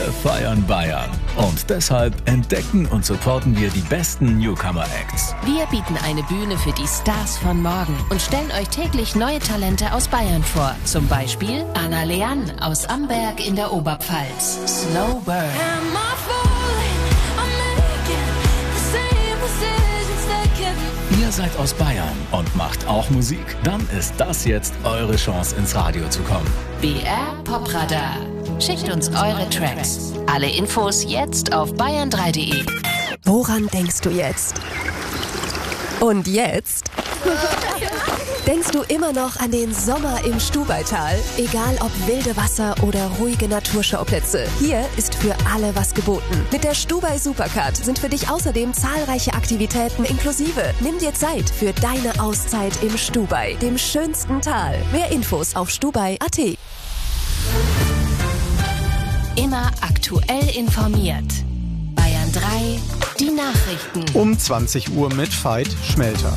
Wir feiern Bayern. Und deshalb entdecken und supporten wir die besten Newcomer-Acts. Wir bieten eine Bühne für die Stars von morgen und stellen euch täglich neue Talente aus Bayern vor. Zum Beispiel Anna Leann aus Amberg in der Oberpfalz. Slow Burn. Ihr seid aus Bayern und macht auch Musik? Dann ist das jetzt eure Chance, ins Radio zu kommen. BR Popradar. Schickt uns eure Tracks. Alle Infos jetzt auf bayern3.de. Woran denkst du jetzt? Und jetzt? Denkst du immer noch an den Sommer im Stubaital? Egal ob wilde Wasser oder ruhige Naturschauplätze, hier ist für alle was geboten. Mit der Stubai Supercard sind für dich außerdem zahlreiche Aktivitäten inklusive. Nimm dir Zeit für deine Auszeit im Stubai, dem schönsten Tal. Mehr Infos auf stubai.at. Immer aktuell informiert. Bayern 3, die Nachrichten. Um 20 Uhr mit Veit Schmelter.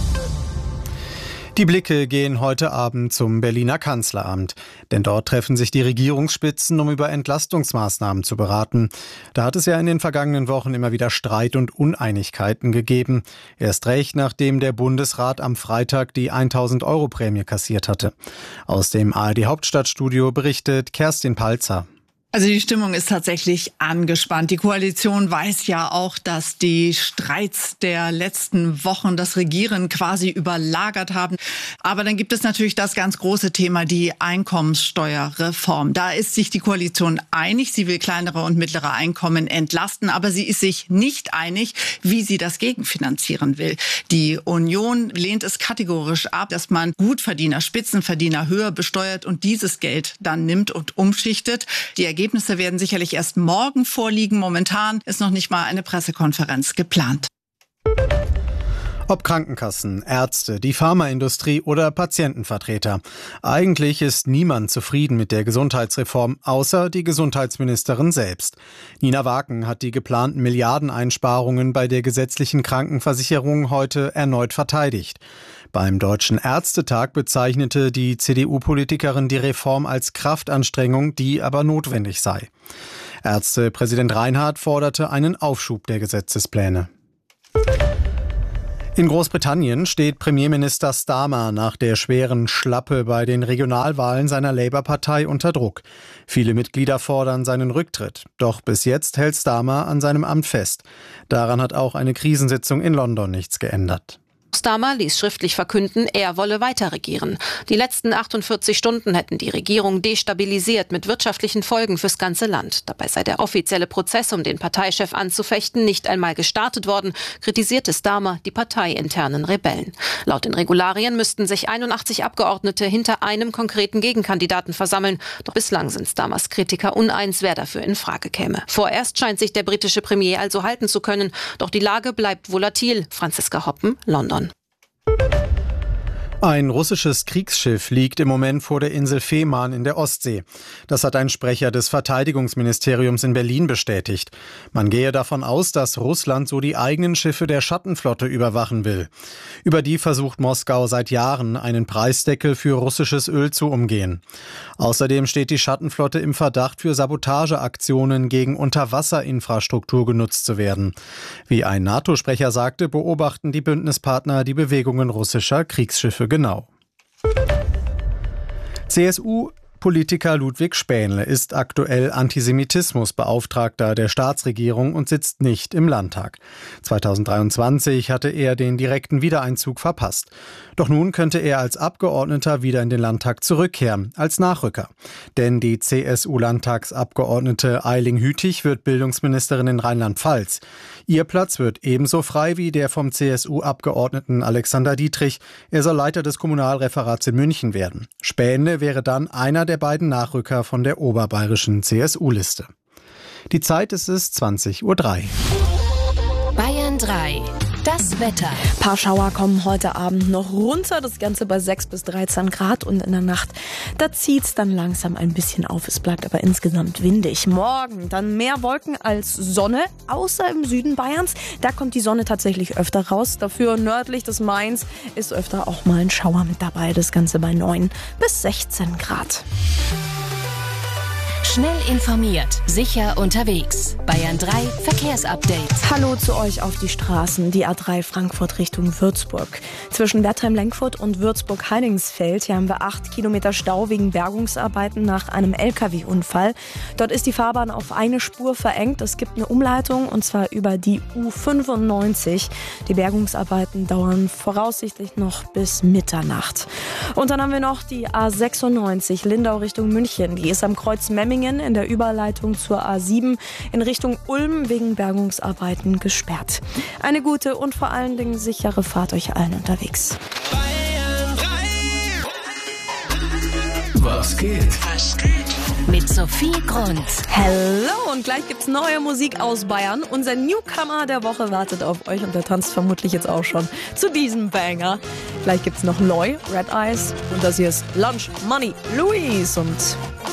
Die Blicke gehen heute Abend zum Berliner Kanzleramt, denn dort treffen sich die Regierungsspitzen, um über Entlastungsmaßnahmen zu beraten. Da hat es ja in den vergangenen Wochen immer wieder Streit und Uneinigkeiten gegeben. Erst recht, nachdem der Bundesrat am Freitag die 1.000-Euro-Prämie kassiert hatte. Aus dem ARD-Hauptstadtstudio berichtet Kerstin Palzer. Also die Stimmung ist tatsächlich angespannt. Die Koalition weiß ja auch, dass die Streits der letzten Wochen das Regieren quasi überlagert haben. Aber dann gibt es natürlich das ganz große Thema, die Einkommenssteuerreform. Da ist sich die Koalition einig. Sie will kleinere und mittlere Einkommen entlasten, aber sie ist sich nicht einig, wie sie das gegenfinanzieren will. Die Union lehnt es kategorisch ab, dass man Gutverdiener, Spitzenverdiener höher besteuert und dieses Geld dann nimmt und umschichtet. Die Ergebnisse werden sicherlich erst morgen vorliegen. Momentan ist noch nicht mal eine Pressekonferenz geplant. Ob Krankenkassen, Ärzte, die Pharmaindustrie oder Patientenvertreter. Eigentlich ist niemand zufrieden mit der Gesundheitsreform, außer die Gesundheitsministerin selbst. Nina Waken hat die geplanten Milliardeneinsparungen bei der gesetzlichen Krankenversicherung heute erneut verteidigt. Beim Deutschen Ärztetag bezeichnete die CDU-Politikerin die Reform als Kraftanstrengung, die aber notwendig sei. Ärztepräsident Reinhardt forderte einen Aufschub der Gesetzespläne. In Großbritannien steht Premierminister Starmer nach der schweren Schlappe bei den Regionalwahlen seiner Labour-Partei unter Druck. Viele Mitglieder fordern seinen Rücktritt. Doch bis jetzt hält Starmer an seinem Amt fest. Daran hat auch eine Krisensitzung in London nichts geändert. Starmer ließ schriftlich verkünden, er wolle weiter regieren. Die letzten 48 Stunden hätten die Regierung destabilisiert mit wirtschaftlichen Folgen fürs ganze Land. Dabei sei der offizielle Prozess, um den Parteichef anzufechten, nicht einmal gestartet worden, kritisierte Starmer die parteiinternen Rebellen. Laut den Regularien müssten sich 81 Abgeordnete hinter einem konkreten Gegenkandidaten versammeln. Doch bislang sind Starmers Kritiker uneins, wer dafür in Frage käme. Vorerst scheint sich der britische Premier also halten zu können. Doch die Lage bleibt volatil. Franziska Hoppen, London. Ein russisches Kriegsschiff liegt im Moment vor der Insel Fehmarn in der Ostsee. Das hat ein Sprecher des Verteidigungsministeriums in Berlin bestätigt. Man gehe davon aus, dass Russland so die eigenen Schiffe der Schattenflotte überwachen will. Über die versucht Moskau seit Jahren, einen Preisdeckel für russisches Öl zu umgehen. Außerdem steht die Schattenflotte im Verdacht, für Sabotageaktionen gegen Unterwasserinfrastruktur genutzt zu werden. Wie ein NATO-Sprecher sagte, beobachten die Bündnispartner die Bewegungen russischer Kriegsschiffe genau. CSU-Politiker Ludwig Spähnle ist aktuell Antisemitismusbeauftragter der Staatsregierung und sitzt nicht im Landtag. 2023 hatte er den direkten Wiedereinzug verpasst. Doch nun könnte er als Abgeordneter wieder in den Landtag zurückkehren, als Nachrücker. Denn die CSU-Landtagsabgeordnete Eiling Hütig wird Bildungsministerin in Rheinland-Pfalz. Ihr Platz wird ebenso frei wie der vom CSU-Abgeordneten Alexander Dietrich. Er soll Leiter des Kommunalreferats in München werden. Spähnle wäre dann einer der beiden Nachrücker von der oberbayerischen CSU-Liste. Die Zeit ist es 20:03 Uhr. Bayern 3. Das Wetter. Ein paar Schauer kommen heute Abend noch runter. Das Ganze bei 6 bis 13 Grad. Und in der Nacht, da zieht es dann langsam ein bisschen auf. Es bleibt aber insgesamt windig. Morgen dann mehr Wolken als Sonne, außer im Süden Bayerns. Da kommt die Sonne tatsächlich öfter raus. Dafür nördlich des Mains ist öfter auch mal ein Schauer mit dabei. Das Ganze bei 9 bis 16 Grad. Schnell informiert, sicher unterwegs. Bayern 3 Verkehrsupdate. Hallo zu euch auf die Straßen. Die A3 Frankfurt Richtung Würzburg. Zwischen Wertheim-Lenkfurt und Würzburg-Heidingsfeld hier haben wir 8 Kilometer Stau wegen Bergungsarbeiten nach einem LKW-Unfall. Dort ist die Fahrbahn auf eine Spur verengt. Es gibt eine Umleitung und zwar über die U95. Die Bergungsarbeiten dauern voraussichtlich noch bis Mitternacht. Und dann haben wir noch die A96 Lindau Richtung München. Die ist am Kreuz Memmingen in der Überleitung zur A7 in Richtung Ulm wegen Bergungsarbeiten gesperrt. Eine gute und vor allen Dingen sichere Fahrt euch allen unterwegs. Was geht? Mit Sophie Grund. Hello und gleich gibt's neue Musik aus Bayern. Unser Newcomer der Woche wartet auf euch und der tanzt vermutlich jetzt auch schon zu diesem Banger. Gleich gibt's noch Loy, Red Eyes und das hier ist Lunch Money Louise und